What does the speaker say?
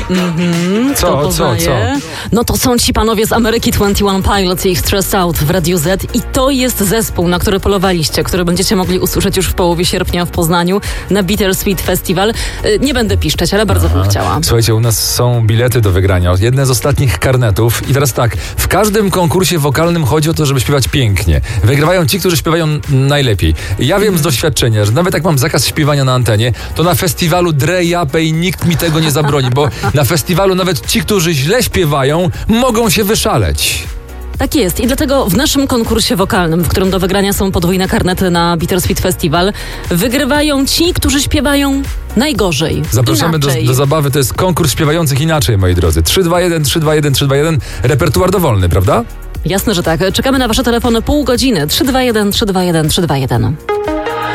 Co? No to są ci panowie z Ameryki 21 Pilots i ich Stressed Out w Radiu Z i to jest zespół, na który polowaliście, który będziecie mogli usłyszeć już w połowie sierpnia w Poznaniu na Bittersweet Festival. Nie będę piszczeć, ale bardzo bym chciała. Słuchajcie, u nas są bilety do wygrania. Jedne z ostatnich karnetów. I teraz tak, w każdym konkursie wokalnym chodzi o to, żeby śpiewać pięknie. Wygrywają ci, którzy śpiewają najlepiej. Ja wiem z doświadczenia, że nawet jak mam zakaz śpiewania na antenie, to na festiwalu drę japę i nikt mi tego nie zabroni, bo na festiwalu nawet ci, którzy źle śpiewają, mogą się wyszaleć. Tak jest i dlatego w naszym konkursie wokalnym, w którym do wygrania są podwójne karnety na Bittersweet Festival, wygrywają ci, którzy śpiewają najgorzej. Zapraszamy do zabawy, to jest konkurs śpiewających inaczej, moi drodzy. 321, 321, 321, repertuar dowolny, prawda? Jasne, że tak. Czekamy na wasze telefony pół godziny. 321 321 321.